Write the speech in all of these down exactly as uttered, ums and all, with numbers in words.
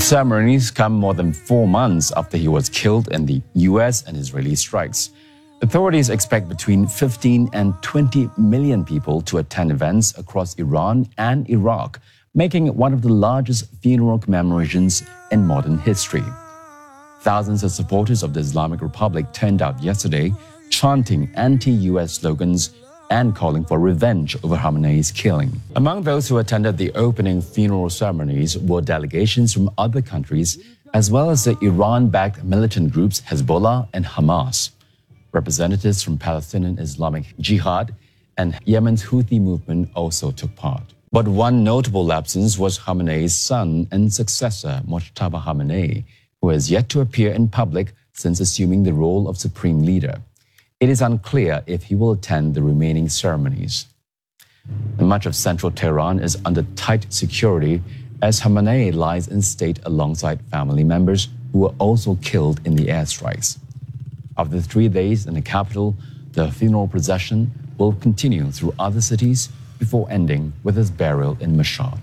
ceremonies come more than four months after he was killed in the U S and Israeli strikes. Authorities expect between fifteen and twenty million people to attend events across Iran and Iraq, making it one of the largest funeral commemorations in modern history. Thousands of supporters of the Islamic Republic turned out yesterday, chanting anti-U S slogans and calling for revenge over Khamenei's killing. Among those who attended the opening funeral ceremonies were delegations from other countries, as well as the Iran-backed militant groups Hezbollah and Hamas. Representatives from Palestinian Islamic Jihad and Yemen's Houthi movement also took part. But one notable absence was Khamenei's son and successor, Mojtaba Khamenei, who has yet to appear in public since assuming the role of supreme leader. It is unclear if he will attend the remaining ceremonies. And much of central Tehran is under tight security as Khamenei lies in state alongside family members who were also killed in the airstrikes. After three days in the capital, the funeral procession will continue through other cities before ending with his burial in Mashhad.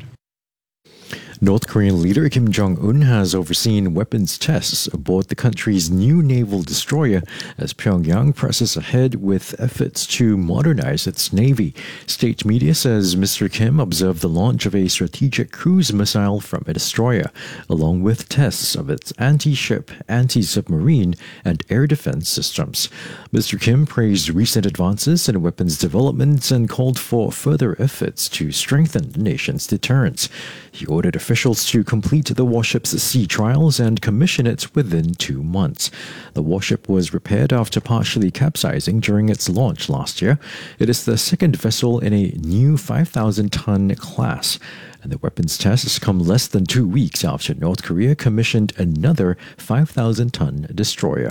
North Korean leader Kim Jong-un has overseen weapons tests aboard the country's new naval destroyer as Pyongyang presses ahead with efforts to modernize its navy. State media says Mister Kim observed the launch of a strategic cruise missile from a destroyer, along with tests of its anti-ship, anti-submarine, and air defense systems. Mister Kim praised recent advances in weapons development and called for further efforts to strengthen the nation's deterrence. He ordered officials to complete the warship's sea trials and commission it within two months. The warship was repaired after partially capsizing during its launch last year. It is the second vessel in a new five thousand ton class. And the weapons tests come less than two weeks after North Korea commissioned another five thousand ton destroyer.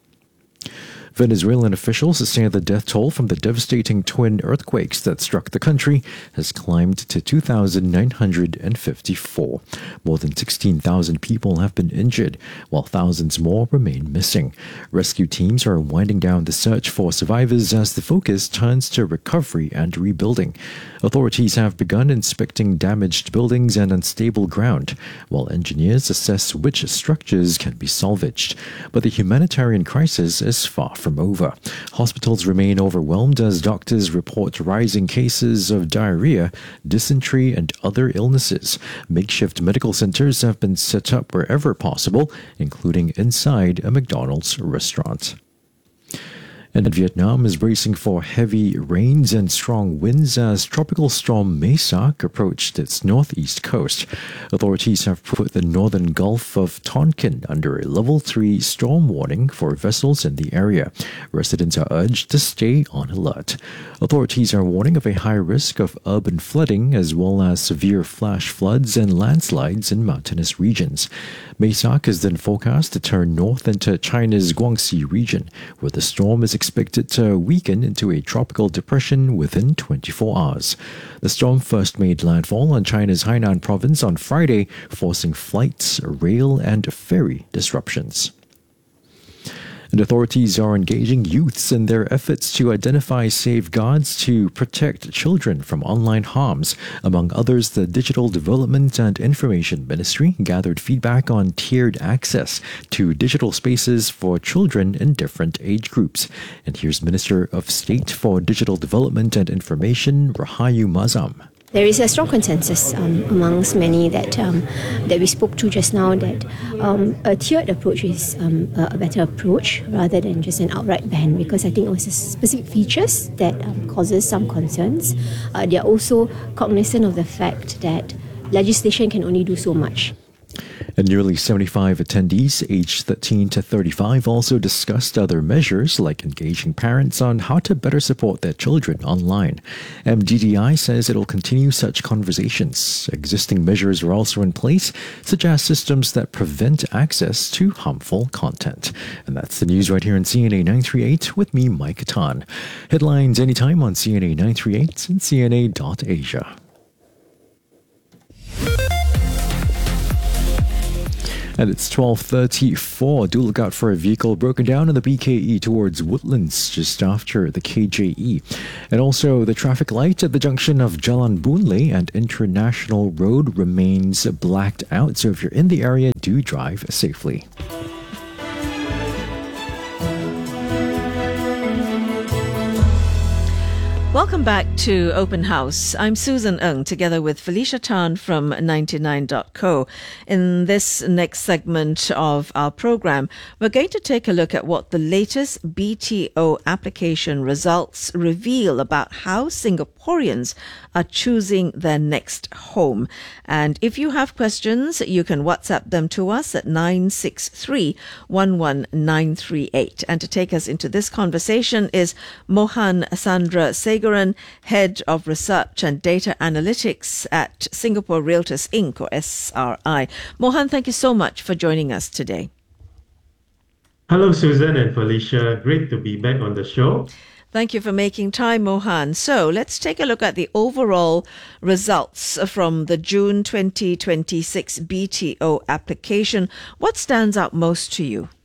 Venezuelan officials say the death toll from the devastating twin earthquakes that struck the country has climbed to two thousand nine hundred fifty-four. More than sixteen thousand people have been injured, while thousands more remain missing. Rescue teams are winding down the search for survivors as the focus turns to recovery and rebuilding. Authorities have begun inspecting damaged buildings and unstable ground, while engineers assess which structures can be salvaged. But the humanitarian crisis is far from over. Hospitals remain overwhelmed as doctors report rising cases of diarrhea, dysentery, and other illnesses. Makeshift medical centers have been set up wherever possible, including inside a McDonald's restaurant. And Vietnam is bracing for heavy rains and strong winds as tropical storm Maysak approached its northeast coast. Authorities have put the northern Gulf of Tonkin under a level three storm warning for vessels in the area. Residents are urged to stay on alert. Authorities are warning of a high risk of urban flooding as well as severe flash floods and landslides in mountainous regions. Maysak is then forecast to turn north into China's Guangxi region, where the storm is expected to weaken into a tropical depression within twenty-four hours. The storm first made landfall on China's Hainan province on Friday, forcing flights, rail, and ferry disruptions. And authorities are engaging youths in their efforts to identify safeguards to protect children from online harms. Among others, the Digital Development and Information Ministry gathered feedback on tiered access to digital spaces for children in different age groups. And here's Minister of State for Digital Development and Information, Rahayu Mazam. There is a strong consensus um, amongst many that um, that we spoke to just now that um, a tiered approach is um, a better approach rather than just an outright ban, because I think it was specific features that um, causes some concerns. Uh, they are also cognizant of the fact that legislation can only do so much. And nearly seventy-five attendees aged thirteen to thirty-five also discussed other measures like engaging parents on how to better support their children online. M D D I says it will continue such conversations. Existing measures are also in place, such as systems that prevent access to harmful content. And that's the news right here on C N A nine thirty-eight with me, Mike Tan. Headlines anytime on C N A nine thirty-eight and C N A dot Asia. And it's twelve thirty-four. Do look out for a vehicle broken down in the B K E towards Woodlands just after the K J E. And also the traffic light at the junction of Jalan Boon and International Road remains blacked out. So if you're in the area, do drive safely. Welcome back to Open House. I'm Susan Ng, together with Felicia Tan from ninety-nine dot co. In this next segment of our program, we're going to take a look at what the latest B T O application results reveal about how Singaporeans are choosing their next home. And if you have questions, you can WhatsApp them to us at nine six three, one one nine three eight. And to take us into this conversation is Mohan Sandra Segaran, Head of Research and Data Analytics at Singapore Realtors Incorporated, or S R I. Mohan, thank you so much for joining us today. Hello, Susan and Felicia. Great to be back on the show. Thank you for making time, Mohan. So let's take a look at the overall results from the June twenty twenty-six B T O application. What stands out most to you?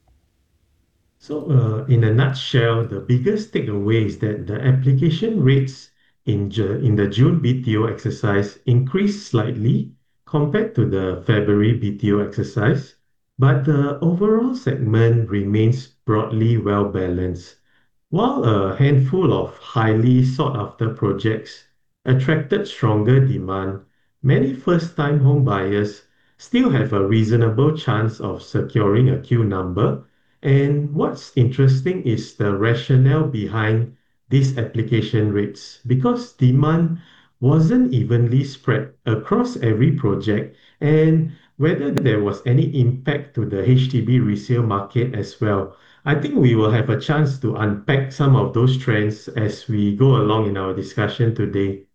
So, uh, in a nutshell, the biggest takeaway is that the application rates in, Ju- in the June B T O exercise increased slightly compared to the February B T O exercise, but the overall segment remains broadly well balanced. While a handful of highly sought-after projects attracted stronger demand, many first-time home buyers still have a reasonable chance of securing a queue number. And what's interesting is the rationale behind these application rates, because demand wasn't evenly spread across every project, and whether there was any impact to the H D B resale market as well. I think we will have a chance to unpack some of those trends as we go along in our discussion today.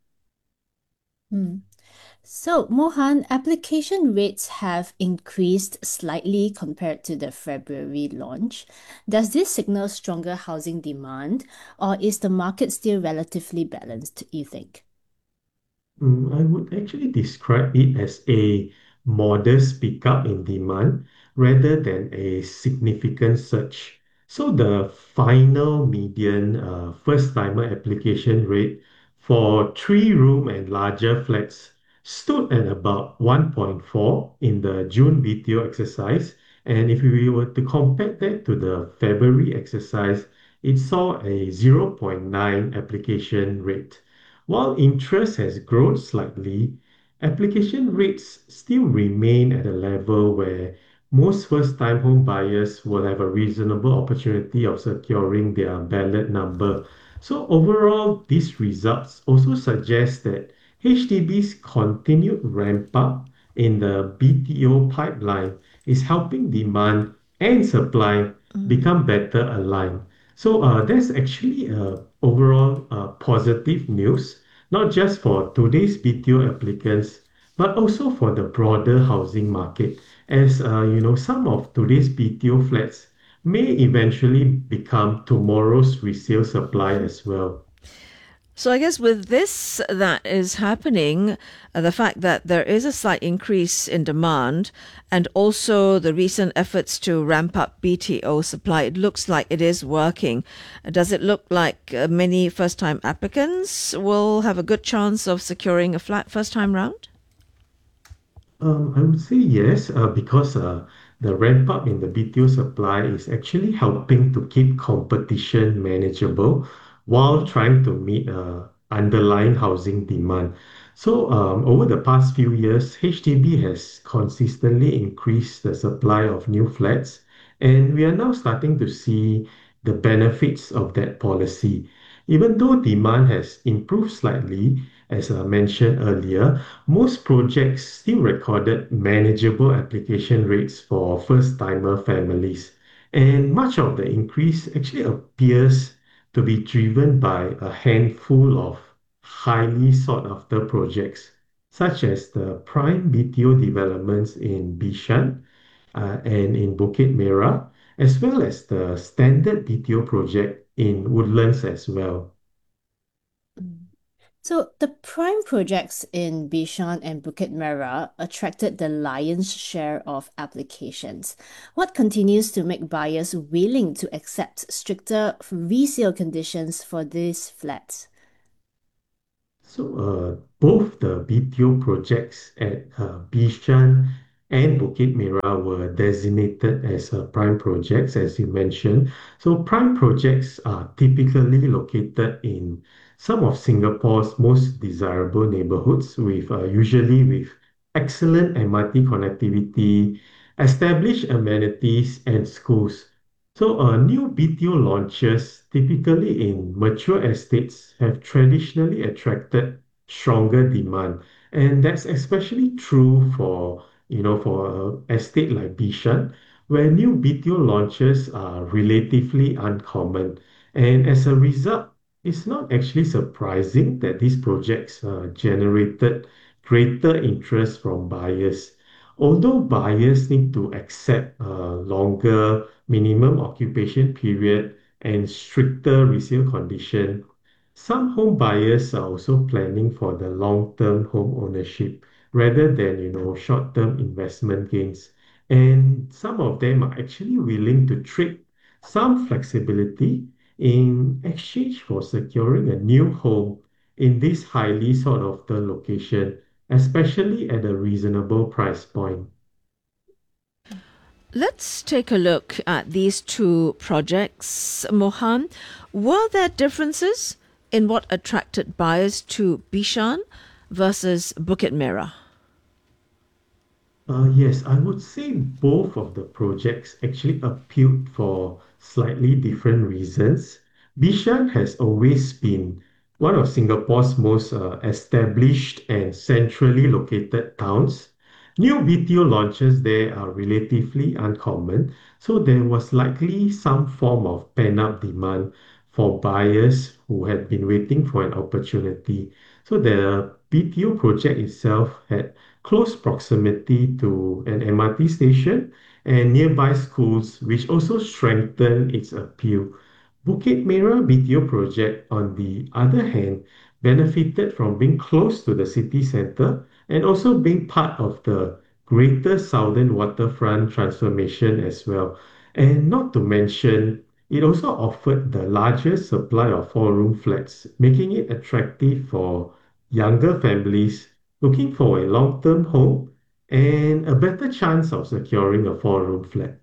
Hmm. So, Mohan, application rates have increased slightly compared to the February launch. Does this signal stronger housing demand, or is the market still relatively balanced, you think? Mm, I would actually describe it as a modest pickup in demand rather than a significant surge. So the final median uh, first-timer application rate for three-room and larger flats stood at about one point four in the June B T O exercise. And if we were to compare that to the February exercise, it saw a zero point nine application rate. While interest has grown slightly, application rates still remain at a level where most first-time home buyers will have a reasonable opportunity of securing their ballot number. So overall, these results also suggest that H D B's continued ramp up in the B T O pipeline is helping demand and supply become better aligned. So uh, that's actually uh, overall uh, positive news, not just for today's B T O applicants, but also for the broader housing market, as uh, you know, some of today's B T O flats may eventually become tomorrow's resale supply as well. So I guess with this that is happening, uh, the fact that there is a slight increase in demand and also the recent efforts to ramp up B T O supply, it looks like it is working. Does it look like uh, many first-time applicants will have a good chance of securing a flat first time round? Um, I would say yes, uh, because uh, the ramp up in the B T O supply is actually helping to keep competition manageable while trying to meet uh, underlying housing demand. So, um, over the past few years, H D B has consistently increased the supply of new flats, and we are now starting to see the benefits of that policy. Even though demand has improved slightly, as I mentioned earlier, most projects still recorded manageable application rates for first-timer families. And much of the increase actually appears to be driven by a handful of highly sought-after projects, such as the prime B T O developments in Bishan uh, and in Bukit Merah, as well as the standard B T O project in Woodlands as well. So the prime projects in Bishan and Bukit Merah attracted the lion's share of applications. What continues to make buyers willing to accept stricter resale conditions for these flats? So, uh, both the B T O projects at uh, Bishan and Bukit Merah were designated as uh, prime projects, as you mentioned. So, prime projects are typically located in some of Singapore's most desirable neighborhoods, with uh, usually with excellent M R T connectivity, established amenities, and schools. So, uh, new B T O launches, typically in mature estates, have traditionally attracted stronger demand, and that's especially true for you know for a estate like Bishan, where new B T O launches are relatively uncommon, and as a result, it's not actually surprising that these projects uh, generated greater interest from buyers. Although buyers need to accept a longer minimum occupation period and stricter resale condition, some home buyers are also planning for the long-term home ownership rather than, you know, short-term investment gains. And some of them are actually willing to trade some flexibility in exchange for securing a new home in this highly sought after location, especially at a reasonable price point. Let's take a look at these two projects, Mohan. Were there differences in what attracted buyers to Bishan versus Bukit Merah? Uh, yes, I would say both of the projects actually appealed for slightly different reasons. Bishan has always been one of Singapore's most uh, established and centrally located towns. New B T O launches there are relatively uncommon, so there was likely some form of pent-up demand for buyers who had been waiting for an opportunity. So the B T O project itself had close proximity to an M R T station and nearby schools, which also strengthen its appeal. Bukit Merah B T O project, on the other hand, benefited from being close to the city center and also being part of the Greater Southern Waterfront transformation as well. And not to mention, it also offered the largest supply of four-room flats, making it attractive for younger families looking for a long-term home and a better chance of securing a four-room flat.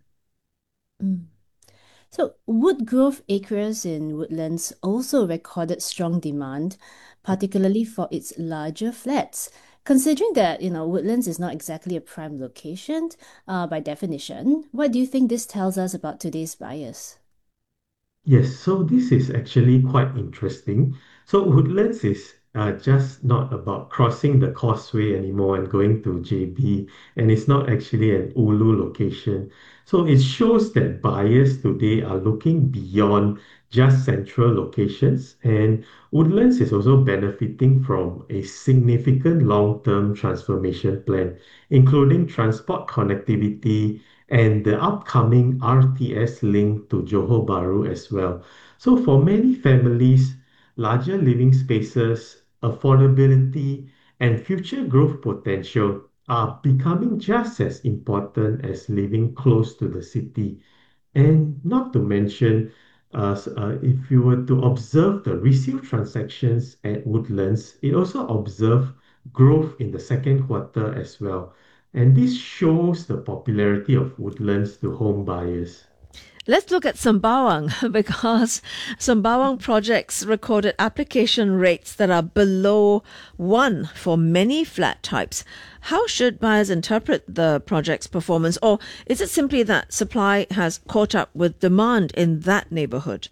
Mm. So Woodgrove Acres in Woodlands also recorded strong demand, particularly for its larger flats. Considering that, you know, Woodlands is not exactly a prime location, uh, by definition, what do you think this tells us about today's buyers? Yes, so this is actually quite interesting. So Woodlands is uh, just not about crossing the causeway anymore and going to J B, and it's not actually an Ulu location. So it shows that buyers today are looking beyond just central locations, and Woodlands is also benefiting from a significant long-term transformation plan, including transport connectivity and the upcoming R T S link to Johor Bahru as well. So for many families, larger living spaces, affordability, and future growth potential are becoming just as important as living close to the city. And not to mention, uh, s- uh, if you were to observe the resale transactions at Woodlands, it also observed growth in the second quarter as well. And this shows the popularity of Woodlands to home buyers. Let's look at Sembawang because Sembawang projects recorded application rates that are below one for many flat types. How should buyers interpret the project's performance, or is it simply that supply has caught up with demand in that neighborhood?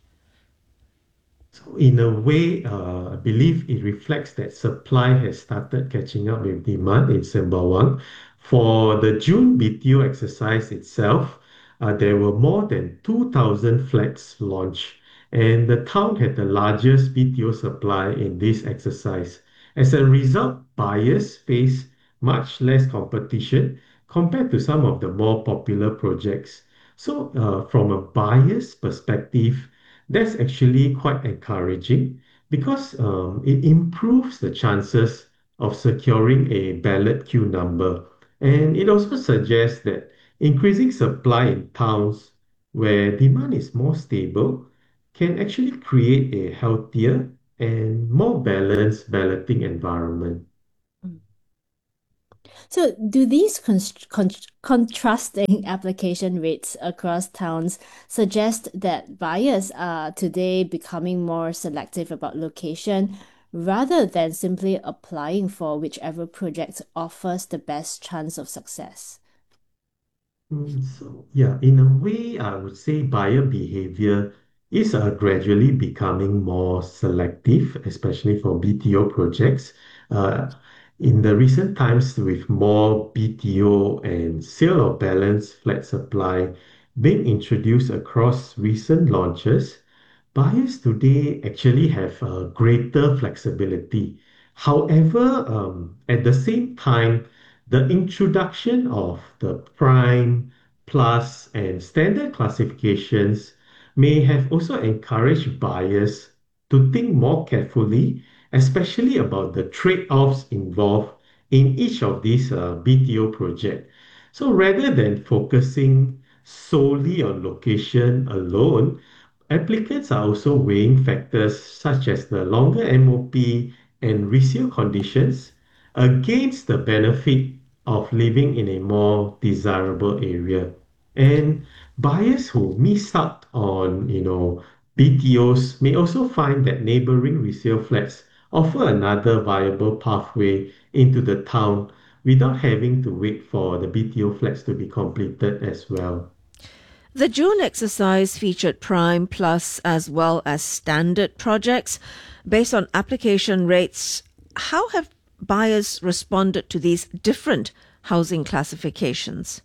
So in a way, uh, I believe it reflects that supply has started catching up with demand in Sembawang. For the June B T O exercise itself, uh, there were more than two thousand flats launched, and the town had the largest B T O supply in this exercise. As a result, buyers face much less competition compared to some of the more popular projects. So, uh, from a buyer's perspective, that's actually quite encouraging because um, it improves the chances of securing a ballot queue number. And it also suggests that increasing supply in towns where demand is more stable can actually create a healthier and more balanced balloting environment. So, do these const- con- contrasting application rates across towns suggest that buyers are today becoming more selective about location rather than simply applying for whichever project offers the best chance of success? Mm, So, yeah, in a way, I would say buyer behavior is uh, gradually becoming more selective, especially for B T O projects. Uh, in the recent times, with more B T O and sale of balance flat supply being introduced across recent launches, buyers today actually have uh, greater flexibility. However, um, at the same time, the introduction of the prime, plus, and standard classifications may have also encouraged buyers to think more carefully, especially about the trade-offs involved in each of these uh, B T O projects. So rather than focusing solely on location alone, applicants are also weighing factors such as the longer M O P and resale conditions against the benefit of living in a more desirable area. And buyers who miss out on, you know, B T Os may also find that neighboring resale flats offer another viable pathway into the town without having to wait for the B T O flats to be completed as well. The June exercise featured Prime Plus as well as standard projects. Based on application rates, how have buyers responded to these different housing classifications?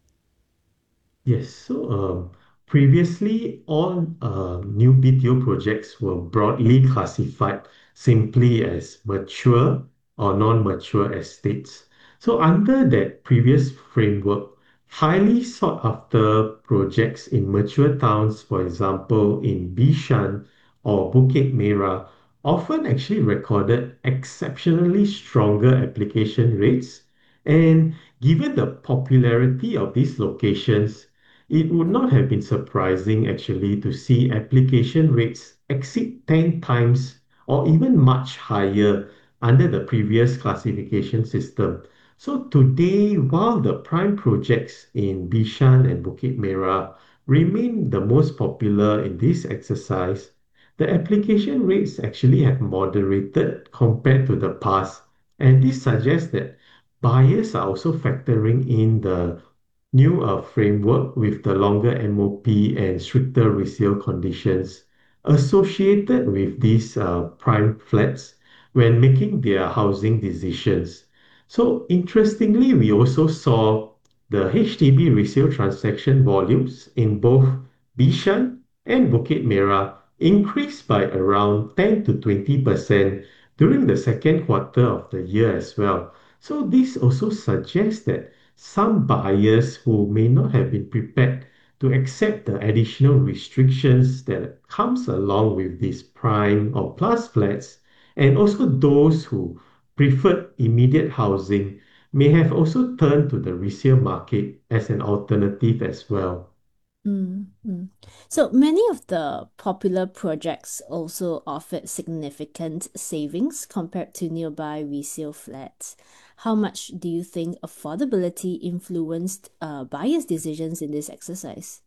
Yes, so um, previously all uh, new B T O projects were broadly classified simply as mature or non-mature estates. So under that previous framework, highly sought after projects in mature towns, for example, in Bishan or Bukit Merah, often actually recorded exceptionally stronger application rates. And given the popularity of these locations, it would not have been surprising actually to see application rates exceed ten times or even much higher under the previous classification system. So today, while the prime projects in Bishan and Bukit Merah remain the most popular in this exercise, the application rates actually have moderated compared to the past. And this suggests that buyers are also factoring in the new uh, framework with the longer M O P and stricter resale conditions associated with these uh, prime flats when making their housing decisions. So interestingly, we also saw the H D B resale transaction volumes in both Bishan and Bukit Merah increased by around ten to twenty percent during the second quarter of the year as well. So this also suggests that some buyers who may not have been prepared to accept the additional restrictions that comes along with these prime or plus flats, and also those who preferred immediate housing may have also turned to the resale market as an alternative as well. Mm, mm. So many of the popular projects also offered significant savings compared to nearby resale flats. How much do you think affordability influenced uh, buyers' decisions in this exercise?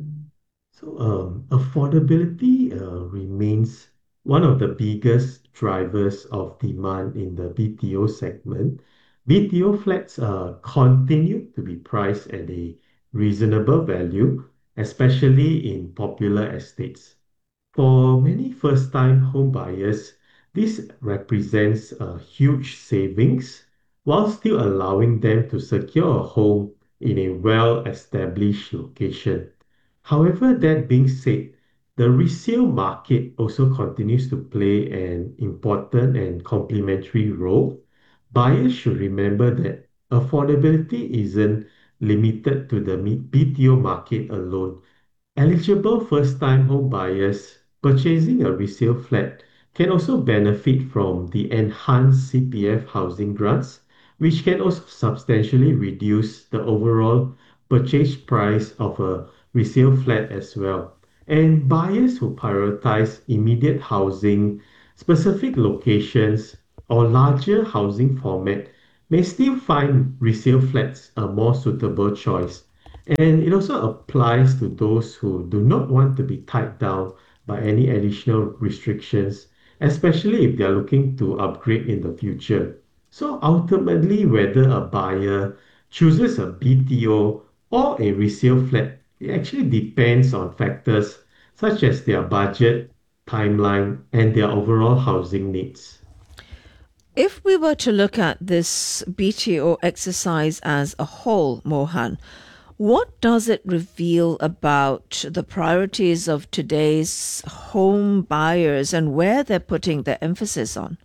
So, um, affordability uh, remains one of the biggest drivers of demand in the B T O segment. B T O flats uh, continue to be priced at a reasonable value, especially in popular estates. For many first-time home buyers, this represents a huge savings while still allowing them to secure a home in a well-established location. However, that being said, the resale market also continues to play an important and complementary role. Buyers should remember that affordability isn't limited to the B T O market alone. Eligible first-time home buyers purchasing a resale flat can also benefit from the enhanced C P F housing grants, which can also substantially reduce the overall purchase price of a resale flat as well. And buyers who prioritize immediate housing, specific locations, or larger housing format may still find resale flats a more suitable choice. And it also applies to those who do not want to be tied down by any additional restrictions, especially if they are looking to upgrade in the future. So ultimately, whether a buyer chooses a B T O or a resale flat, it actually depends on factors such as their budget, timeline, and their overall housing needs. If we were to look at this B T O exercise as a whole, Mohan, what does it reveal about the priorities of today's home buyers and where they're putting their emphasis on?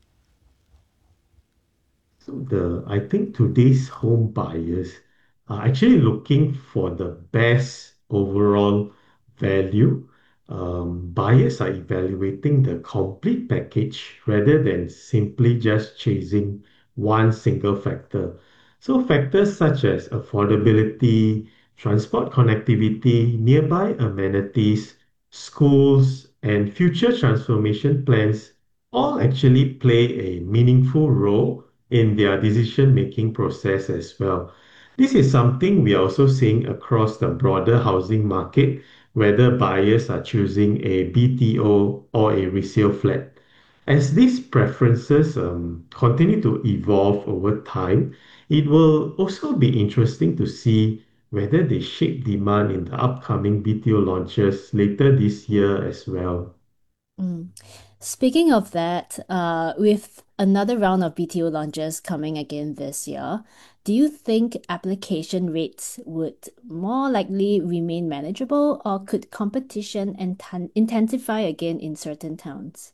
So the I think today's home buyers are actually looking for the best overall value. Um, buyers are evaluating the complete package rather than simply just chasing one single factor. So factors such as affordability, transport connectivity, nearby amenities, schools, and future transformation plans all actually play a meaningful role in their decision-making process as well. This is something we are also seeing across the broader housing market, whether buyers are choosing a B T O or a resale flat. As these preferences um, continue to evolve over time, it will also be interesting to see whether they shape demand in the upcoming B T O launches later this year as well. Mm. Speaking of that, uh, with another round of B T O launches coming again this year, do you think application rates would more likely remain manageable, or could competition inten- intensify again in certain towns?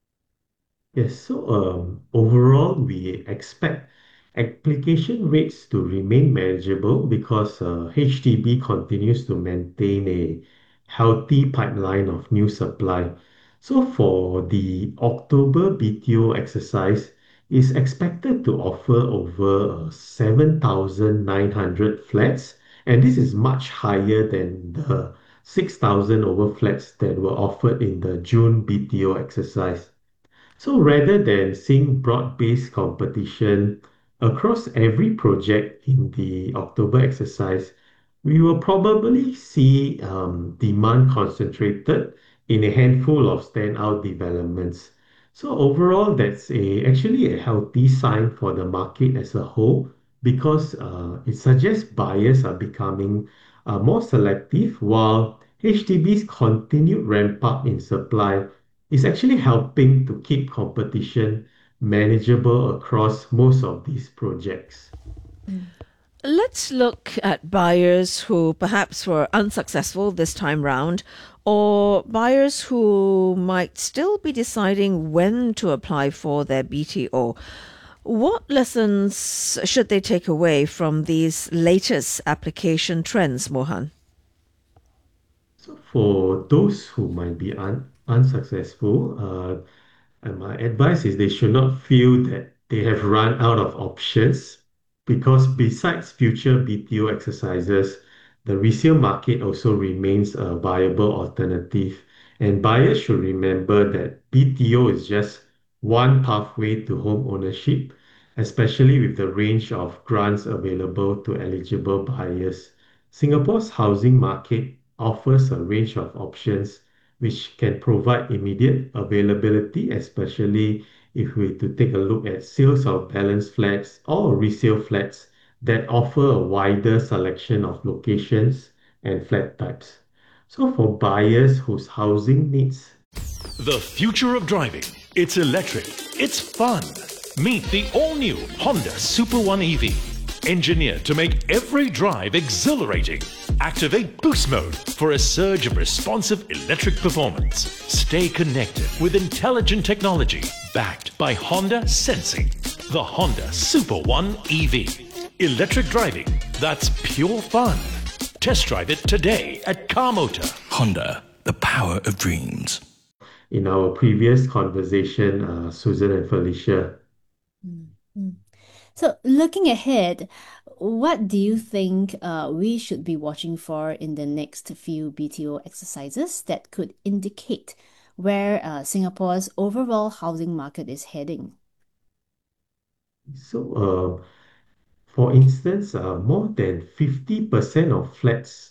Yes, so um, overall, we expect application rates to remain manageable because uh, H D B continues to maintain a healthy pipeline of new supply. So for the October B T O exercise, is expected to offer over uh, seven thousand nine hundred flats, and this is much higher than the six thousand over flats that were offered in the June B T O exercise. So rather than seeing broad-based competition across every project in the October exercise, we will probably see um, demand concentrated in a handful of standout developments. So overall, that's a actually a healthy sign for the market as a whole because uh, it suggests buyers are becoming uh, more selective while H D B's continued ramp up in supply is actually helping to keep competition manageable across most of these projects. Let's look at buyers who perhaps were unsuccessful this time round, or buyers who might still be deciding when to apply for their B T O. What lessons should they take away from these latest application trends, Mohan? So for those who might be un- unsuccessful, uh, and my advice is they should not feel that they have run out of options because besides future B T O exercises, the resale market also remains a viable alternative. And buyers should remember that B T O is just one pathway to home ownership, especially with the range of grants available to eligible buyers. Singapore's housing market offers a range of options which can provide immediate availability, especially if we to take a look at sales of balance flats or resale flats that offer a wider selection of locations and flat types. So for buyers whose housing needs The future of driving. It's electric. It's fun. Meet the all-new Honda Super One E V. Engineered to make every drive exhilarating. Activate Boost Mode for a surge of responsive electric performance. Stay connected with intelligent technology backed by Honda Sensing. The Honda Super One E V. Electric driving that's pure fun. Test drive it today at Car Motor. Honda, the power of dreams. in our previous conversation, uh, Susan and Felicia. Mm, mm. So, looking ahead, what do you think uh, we should be watching for in the next few B T O exercises that could indicate where uh, Singapore's overall housing market is heading? So, uh, for instance, uh, more than fifty percent of flats